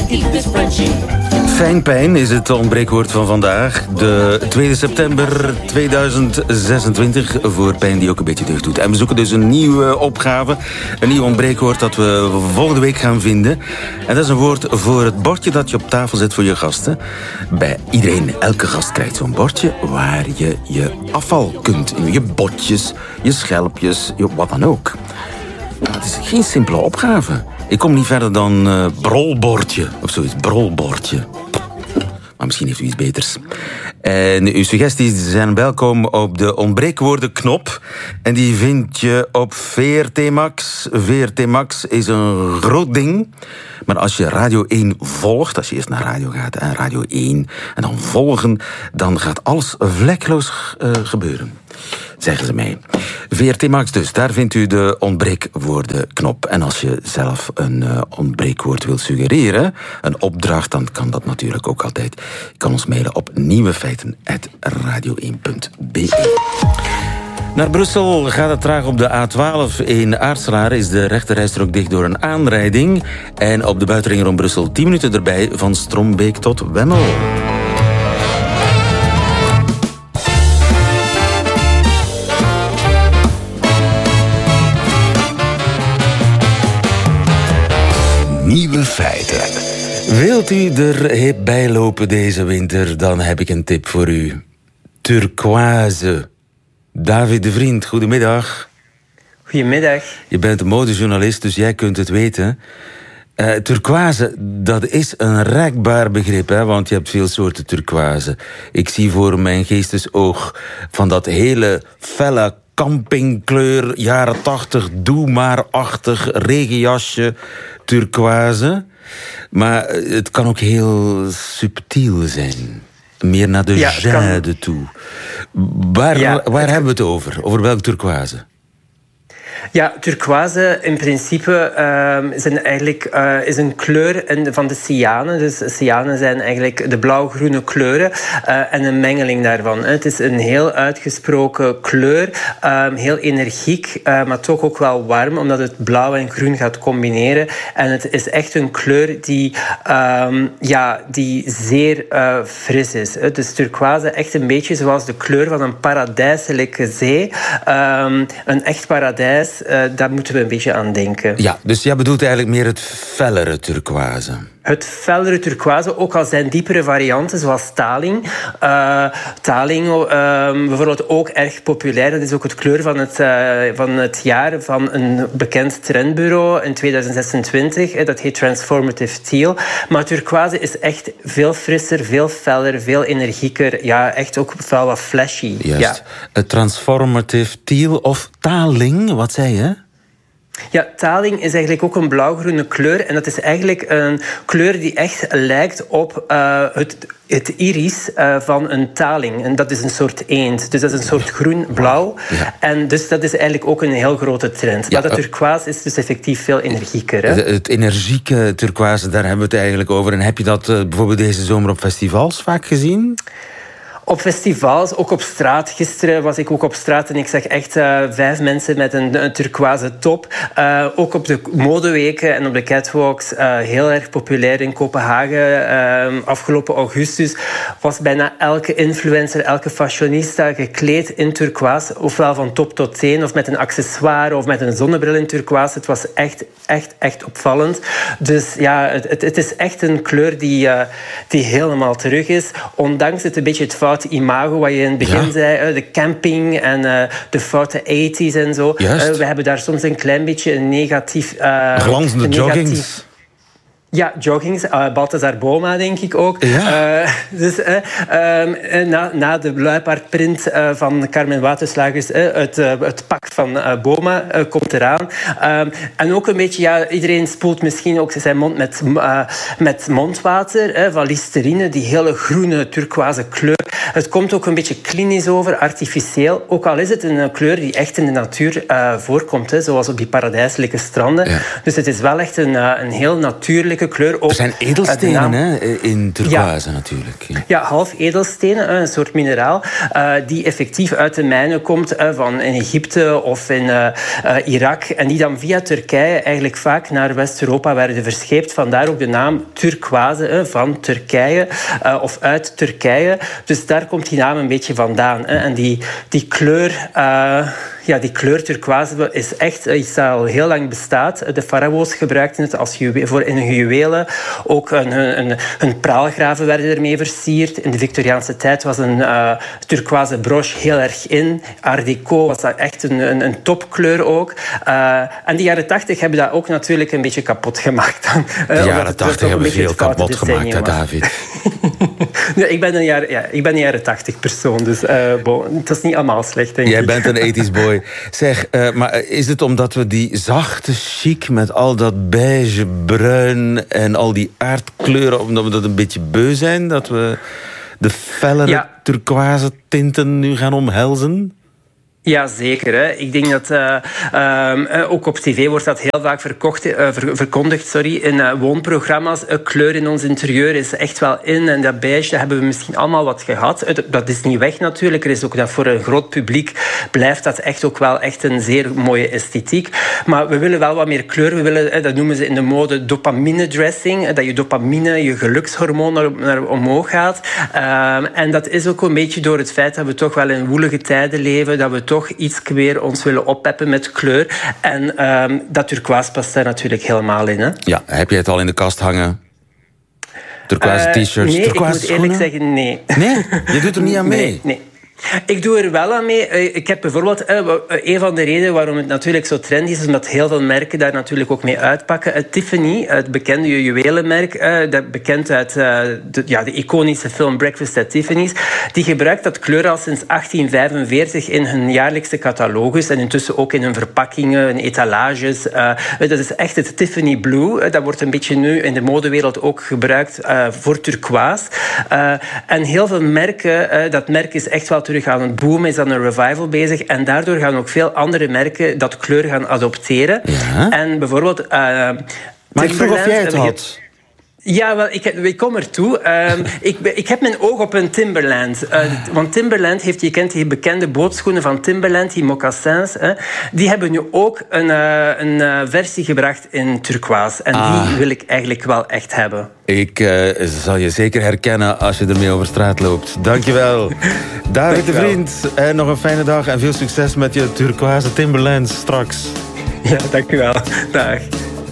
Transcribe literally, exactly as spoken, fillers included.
eat this Frenchie. Fijn pijn is het ontbreekwoord van vandaag. De tweede september tweeduizend zesentwintig. Voor pijn die ook een beetje deugd doet. En we zoeken dus een nieuwe opgave. Een nieuw ontbreekwoord dat we volgende week gaan vinden. En dat is een woord voor het bordje dat je op tafel zet voor je gasten. Bij iedereen, elke gast krijgt zo'n bordje waar je je afval kunt. Je botjes, je schelpjes, je wat dan ook. Nou, het is geen simpele opgave. Ik kom niet verder dan uh, brolbordje of zoiets. Brolbordje. Maar misschien heeft u iets beters. En uw suggesties zijn welkom op de ontbreekwoordenknop. En die vind je op V R T Max. V R T Max is een groot ding. Maar als je Radio één volgt, als je eerst naar radio gaat en Radio één... en dan volgen, dan gaat alles vlekloos uh, gebeuren. Zeggen ze mij. V R T Max dus, daar vindt u de ontbreekwoordenknop. En als je zelf een uh, ontbreekwoord wilt suggereren, een opdracht, dan kan dat natuurlijk ook altijd. Je kan ons mailen op nieuwefeiten apenstaartje radio één punt b e. Naar Brussel gaat het traag op de A twaalf. In Aartselaar is de rechterrijstrook dicht door een aanrijding. En op de buitenring rond Brussel tien minuten erbij van Strombeek tot Wemmel. Nieuwe feiten. Wilt u er hip bij lopen deze winter? Dan heb ik een tip voor u. Turquoise. David de Vriend, goedemiddag. Goedemiddag. Je bent een modejournalist, dus jij kunt het weten. Uh, turquoise, dat is een rekbaar begrip, hè, want je hebt veel soorten turquoise. Ik zie voor mijn geestesoog van dat hele felle campingkleur, jaren tachtig, doe maar-achtig regenjasje, turquoise. Maar het kan ook heel subtiel zijn. Meer naar de ja, jade kan... toe. Waar, ja, waar hebben we het over? Over welk turquoise? Ja, turquoise in principe uh, zijn eigenlijk, uh, is een kleur in, van de cyanen. Dus cyanen zijn eigenlijk de blauw-groene kleuren uh, en een mengeling daarvan. Het is een heel uitgesproken kleur, uh, heel energiek, uh, maar toch ook wel warm, omdat het blauw en groen gaat combineren. En het is echt een kleur die, um, ja, die zeer uh, fris is. Dus turquoise echt een beetje zoals de kleur van een paradijselijke zee. Um, een echt paradijs. Uh, daar moeten we een beetje aan denken. Ja, dus jij bedoelt eigenlijk meer het fellere turquoise. Het fellere turquoise, ook al zijn diepere varianten, zoals taling. Uh, taling, uh, bijvoorbeeld, ook erg populair. Dat is ook het kleur van het, uh, van het jaar van een bekend trendbureau in tweeduizend zesentwintig. Uh, dat heet Transformative Teal. Maar turquoise is echt veel frisser, veel feller, veel energieker. Ja, echt ook wel wat flashy. Juist. Ja. Het Transformative Teal of taling, wat zei je? Ja, taling is eigenlijk ook een blauwgroene kleur. En dat is eigenlijk een kleur die echt lijkt op uh, het, het iris uh, van een taling. En dat is een soort eend. Dus dat is een soort groen-blauw. Ja. En dus dat is eigenlijk ook een heel grote trend. Ja, maar dat turquoise is dus effectief veel energieker. Hè? Het, het energieke turquoise, daar hebben we het eigenlijk over. En heb je dat uh, bijvoorbeeld deze zomer op festivals vaak gezien? Op festivals, ook op straat. Gisteren was ik ook op straat en ik zag echt uh, vijf mensen met een, een turquoise top. Uh, ook op de modeweken en op de catwalks. Uh, heel erg populair in Kopenhagen. Uh, afgelopen augustus was bijna elke influencer, elke fashionista gekleed in turquoise. Ofwel van top tot teen, of met een accessoire, of met een zonnebril in turquoise. Het was echt, echt, echt opvallend. Dus ja, het, het is echt een kleur die, uh, die helemaal terug is. Ondanks het een beetje het fout imago, wat je in het begin ja. zei, de camping en uh, de foute tachtiger en zo. Uh, we hebben daar soms een klein beetje een negatief... Uh, Glanzende een joggings. Negatief... Ja, joggings. Uh, Balthazar Boma, denk ik ook. Ja. Uh, dus uh, uh, na, na de luipaardprint uh, van Carmen Waterslagers, uh, het, uh, het pak van uh, Boma uh, komt eraan. Uh, en ook een beetje, ja, iedereen spoelt misschien ook zijn mond met, uh, met mondwater uh, van Listerine, die hele groene turquoise kleur. het komt ook een beetje klinisch over, artificieel. Ook al is het een kleur die echt in de natuur uh, voorkomt, hè, zoals op die paradijselijke stranden. Ja. Dus het is wel echt een, uh, een heel natuurlijke kleur. Ook, er zijn edelstenen naam... hè, in turquoise ja. natuurlijk. Ja, ja half edelstenen, een soort mineraal, uh, die effectief uit de mijnen komt uh, van in Egypte of in uh, uh, Irak. En die dan via Turkije eigenlijk vaak naar West-Europa werden verscheept. Vandaar ook de naam turquoise, uh, van Turkije uh, of uit Turkije. Dus daar komt die naam een beetje vandaan. Hè. En die, die kleur... Uh, Ja, die kleur turquoise is echt iets dat al heel lang bestaat. De farao's gebruikten het als juwe- voor in hun juwelen. Ook hun, hun, hun praalgraven werden ermee versierd. In de Victoriaanse tijd was een uh, turquoise broche heel erg in. Art Deco was dat echt een, een, een topkleur ook. Uh, en de jaren tachtig hebben dat ook natuurlijk een beetje kapot gemaakt. Dan, uh, de jaren tachtig hebben veel kapot gemaakt, hè, David? nee, ik ben een jaren, ja, ik ben een jaren tachtig persoon, dus uh, bon, het is niet allemaal slecht, denk Jij ik. bent een ethisch boy. Zeg, uh, maar is het omdat we die zachte chic met al dat beige, bruin en al die aardkleuren, omdat we dat een beetje beu zijn, dat we de fellere ja. turquoise tinten nu gaan omhelzen? Ja, zeker. Hè. Ik denk dat uh, uh, ook op tv wordt dat heel vaak verkocht, uh, ver, verkondigd sorry, in uh, woonprogramma's. Uh, kleur in ons interieur is echt wel in. En dat beige, dat hebben we misschien allemaal wat gehad. Uh, dat is niet weg natuurlijk. Er is ook dat voor een groot publiek blijft dat echt ook wel echt een zeer mooie esthetiek. Maar we willen wel wat meer kleur. We willen, uh, dat noemen ze in de mode dopamine dressing. Uh, dat je dopamine, je gelukshormoon naar, naar omhoog gaat. Uh, en dat is ook een beetje door het feit dat we toch wel in woelige tijden leven. Dat we toch iets weer ons willen oppeppen met kleur. En um, dat turquoise past daar natuurlijk helemaal in. Hè? Ja, heb je het al in de kast hangen? Turquoise uh, t-shirts, nee, turquoise ik moet eerlijk zeggen, nee. Nee? Je doet er niet aan mee? Nee, nee. Ik doe er wel aan mee. Ik heb bijvoorbeeld... Een van de redenen waarom het natuurlijk zo trendy is, is omdat heel veel merken daar natuurlijk ook mee uitpakken. Tiffany, het bekende juwelenmerk, dat bekend uit de, ja, de iconische film Breakfast at Tiffany's, die gebruikt dat kleur al sinds achttien vijfenveertig in hun jaarlijkse catalogus en intussen ook in hun verpakkingen, in etalages. Dat is echt het Tiffany Blue. Dat wordt een beetje nu in de modewereld ook gebruikt voor turquoise. En heel veel merken, dat merk is echt wel terug aan het boomen, is aan een revival bezig. En daardoor gaan ook veel andere merken dat kleur gaan adopteren. Ja. En bijvoorbeeld... Uh, maar ik vroeg of jij het had. Ja, wel, ik, ik kom ertoe. Uh, ik, ik heb mijn oog op een Timberland. Uh, want Timberland heeft, je kent die bekende bootschoenen van Timberland, die mocassins. Uh, die hebben nu ook een, uh, een uh, versie gebracht in turquoise. En ah. die wil ik eigenlijk wel echt hebben. Ik uh, zal je zeker herkennen als je ermee over straat loopt. Dankjewel. David de Vriend. En nog een fijne dag en veel succes met je turquoise Timberlands straks. Ja, dankjewel. Dag.